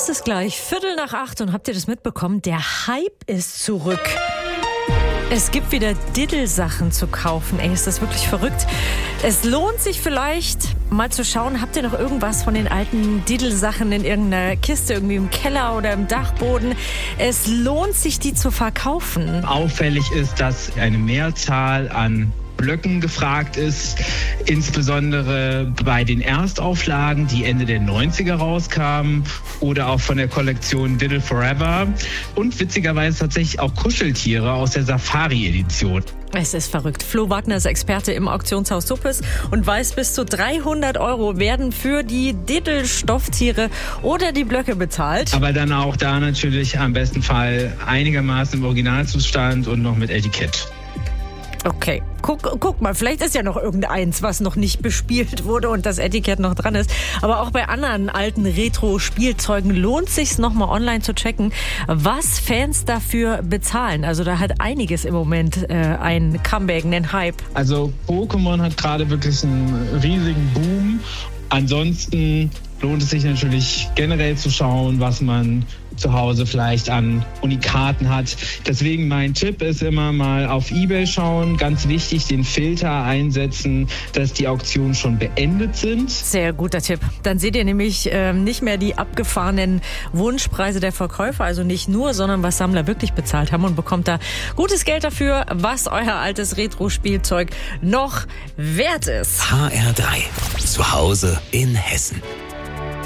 heißt es gleich, 7:45 und habt ihr das mitbekommen? Der Hype ist zurück. Es gibt wieder Diddle-Sachen zu kaufen. Ey, ist das wirklich verrückt? Es lohnt sich vielleicht mal zu schauen, habt ihr noch irgendwas von den alten Diddle-Sachen in irgendeiner Kiste, irgendwie im Keller oder im Dachboden? Es lohnt sich, die zu verkaufen. Auffällig ist, dass eine Mehrzahl an Blöcken gefragt ist, insbesondere bei den Erstauflagen, die Ende der 90er rauskamen oder auch von der Kollektion Diddle Forever und witzigerweise tatsächlich auch Kuscheltiere aus der Safari-Edition. Es ist verrückt. Flo Wagner ist Experte im Auktionshaus Suppes und weiß, bis zu 300 € werden für die Diddle-Stofftiere oder die Blöcke bezahlt. Aber dann auch da natürlich am besten Fall einigermaßen im Originalzustand und noch mit Etikett. Okay, guck mal, vielleicht ist ja noch irgendeins, was noch nicht bespielt wurde und das Etikett noch dran ist. Aber auch bei anderen alten Retro-Spielzeugen lohnt es sich noch mal online zu checken, was Fans dafür bezahlen. Also da hat einiges im Moment ein Comeback, einen Hype. Also Pokémon hat gerade wirklich einen riesigen Boom. Ansonsten lohnt es sich natürlich generell zu schauen, was man zu Hause vielleicht an Unikaten hat. Deswegen mein Tipp ist immer mal auf eBay schauen. Ganz wichtig, den Filter einsetzen, dass die Auktionen schon beendet sind. Sehr guter Tipp. Dann seht ihr nämlich nicht mehr die abgefahrenen Wunschpreise der Verkäufer, also nicht nur, sondern was Sammler wirklich bezahlt haben und bekommt da gutes Geld dafür, was euer altes Retro-Spielzeug noch wert ist. HR3. Zu Hause in Hessen.